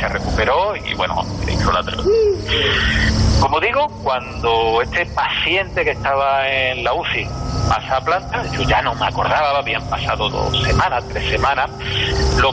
se recuperó y bueno, hizo la tregua. Como digo, cuando este paciente que estaba en la UCI pasa a planta, yo ya no me acordaba, habían pasado 2 semanas, 3 semanas, lo